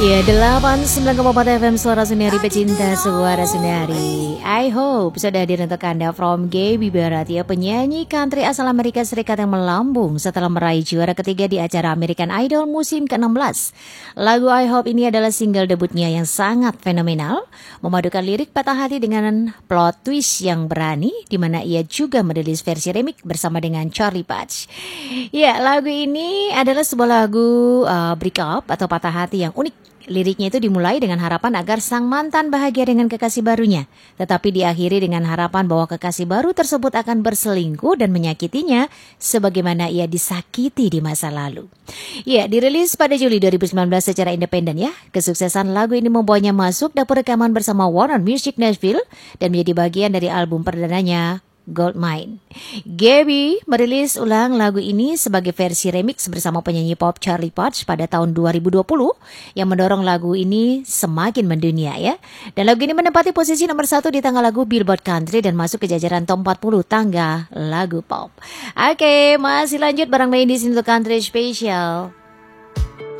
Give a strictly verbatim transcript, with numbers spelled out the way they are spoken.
Ya, delapan puluh sembilan koma empat F M Suara Sundari, pecinta suara Sundari. I hope sudah hadir untuk Anda from Gaby Baratia, penyanyi country asal Amerika Serikat yang melambung setelah meraih juara ketiga di acara American Idol musim ke enam belas. Lagu I Hope ini adalah single debutnya yang sangat fenomenal, memadukan lirik patah hati dengan plot twist yang berani, di mana ia juga merilis versi remix bersama dengan Charlie Puth. Ya, lagu ini adalah sebuah lagu uh, break up atau patah hati yang unik. Liriknya itu dimulai dengan harapan agar sang mantan bahagia dengan kekasih barunya, tetapi diakhiri dengan harapan bahwa kekasih baru tersebut akan berselingkuh dan menyakitinya sebagaimana ia disakiti di masa lalu. Ya, dirilis pada Juli dua ribu sembilan belas secara independen ya. Kesuksesan lagu ini membawanya masuk dapur rekaman bersama Warner Music Nashville dan menjadi bagian dari album perdananya Goldmine. Gaby merilis ulang lagu ini sebagai versi remix bersama penyanyi pop Charlie Puth pada tahun dua ribu dua puluh yang mendorong lagu ini semakin mendunia ya. Dan lagu ini menempati posisi nomor satu di tangga lagu Billboard Country dan masuk ke jajaran top empat puluh tangga lagu pop. Oke, masih lanjut barang main di sini untuk Country Special.